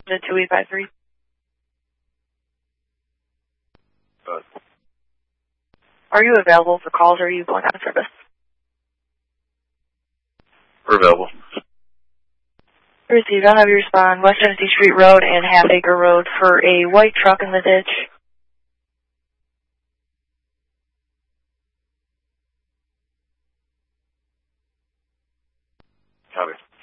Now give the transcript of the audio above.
to 2853. Are you available for calls, or are you going out of service? We're available. Received. I'll have you respond West Tennessee Street Road and Half Acre Road for a white truck in the ditch. Copy.